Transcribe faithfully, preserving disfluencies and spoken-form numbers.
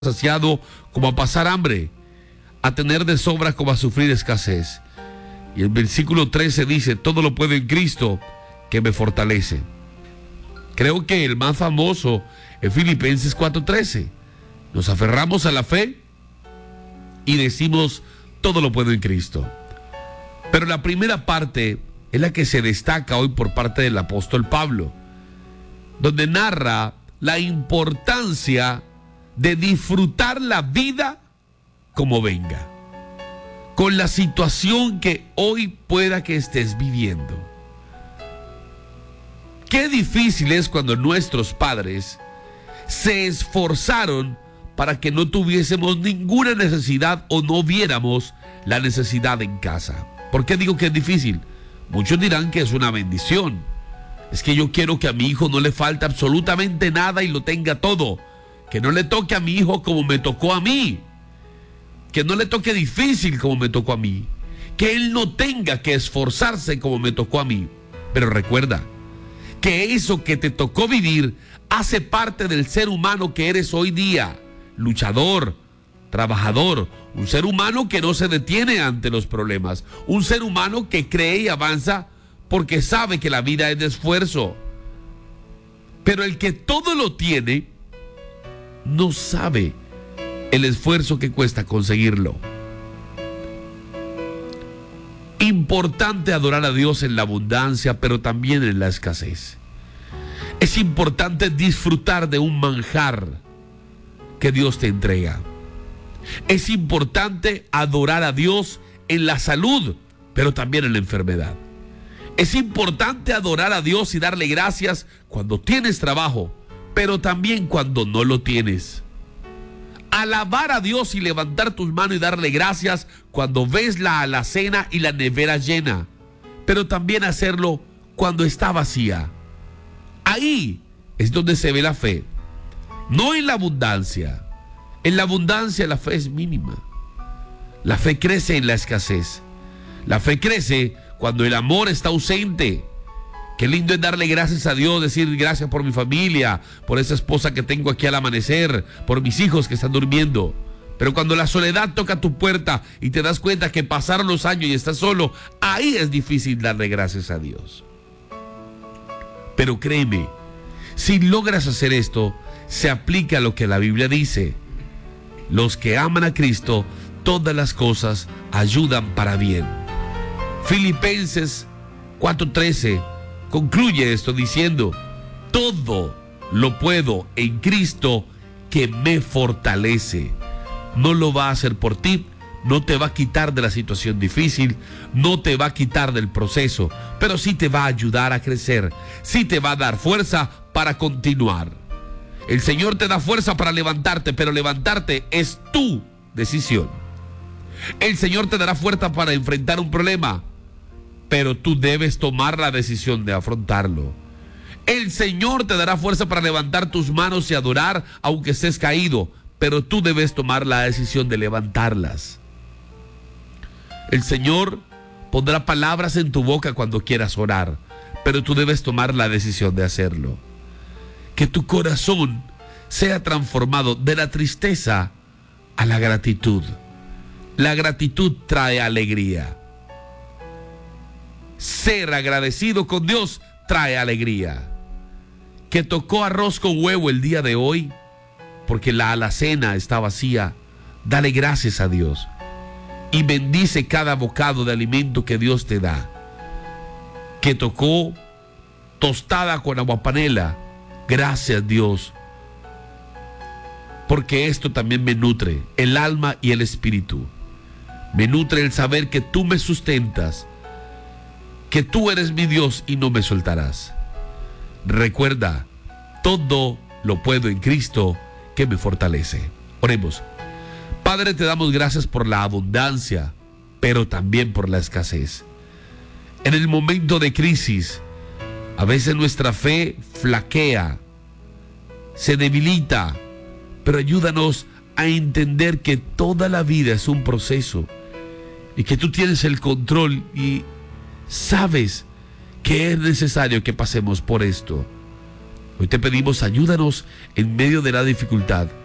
saciado como a pasar hambre, a tener de sobra como a sufrir escasez. Y el versículo trece dice: todo lo puedo en Cristo que me fortalece. Creo que el más famoso es Filipenses cuatro trece. Nos aferramos a la fe y decimos: todo lo puedo en Cristo. Pero la primera parte es la que se destaca hoy por parte del apóstol Pablo, donde narra la importancia de disfrutar la vida como venga, con la situación que hoy pueda que estés viviendo. Qué difícil es cuando nuestros padres se esforzaron para que no tuviésemos ninguna necesidad o no viéramos la necesidad en casa. ¿Por qué digo que es difícil? Muchos dirán que es una bendición. Es que yo quiero que a mi hijo no le falte absolutamente nada y lo tenga todo. Que no le toque a mi hijo como me tocó a mí. Que no le toque difícil como me tocó a mí. Que él no tenga que esforzarse como me tocó a mí. Pero recuerda que eso que te tocó vivir hace parte del ser humano que eres hoy día. Luchador, trabajador, un ser humano que no se detiene ante los problemas. Un ser humano que cree y avanza porque sabe que la vida es de esfuerzo. Pero el que todo lo tiene no sabe el esfuerzo que cuesta conseguirlo. Importante adorar a Dios en la abundancia, pero también en la escasez. Es importante disfrutar de un manjar que Dios te entrega. Es importante adorar a Dios en la salud, pero también en la enfermedad. Es importante adorar a Dios y darle gracias cuando tienes trabajo, pero también cuando no lo tienes. Alabar a Dios y levantar tus manos y darle gracias cuando ves la alacena y la nevera llena, pero también hacerlo cuando está vacía. Ahí es donde se ve la fe, no en la abundancia. En la abundancia la fe es mínima. La fe crece en la escasez. La fe crece cuando el amor está ausente. Qué lindo es darle gracias a Dios, decir gracias por mi familia, por esa esposa que tengo aquí al amanecer, por mis hijos que están durmiendo. Pero cuando la soledad toca tu puerta y te das cuenta que pasaron los años y estás solo, ahí es difícil darle gracias a Dios. Pero créeme, si logras hacer esto, se aplica lo que la Biblia dice: los que aman a Cristo, todas las cosas ayudan para bien. Filipenses cuatro trece concluye esto diciendo: todo lo puedo en Cristo que me fortalece. No lo va a hacer por ti, no te va a quitar de la situación difícil, no te va a quitar del proceso, pero sí te va a ayudar a crecer, sí te va a dar fuerza para continuar. El Señor te da fuerza para levantarte, pero levantarte es tu decisión. El Señor te dará fuerza para enfrentar un problema, pero tú debes tomar la decisión de afrontarlo. El Señor te dará fuerza para levantar tus manos y adorar aunque estés caído, pero tú debes tomar la decisión de levantarlas. El Señor pondrá palabras en tu boca cuando quieras orar, pero tú debes tomar la decisión de hacerlo. Que tu corazón sea transformado de la tristeza a la gratitud. La gratitud trae alegría. Ser agradecido con Dios trae alegría. Que tocó arroz con huevo el día de hoy porque la alacena está vacía, dale gracias a Dios y bendice cada bocado de alimento que Dios te da. Que tocó tostada con aguapanela, gracias Dios, porque esto también me nutre el alma y el espíritu. Me nutre el saber que tú me sustentas, que tú eres mi Dios y no me soltarás. Recuerda, todo lo puedo en Cristo que me fortalece. Oremos. Padre, te damos gracias por la abundancia, pero también por la escasez. En el momento de crisis, a veces nuestra fe flaquea, se debilita, pero ayúdanos a entender que toda la vida es un proceso y que tú tienes el control y sabes que es necesario que pasemos por esto. Hoy te pedimos, ayúdanos en medio de la dificultad.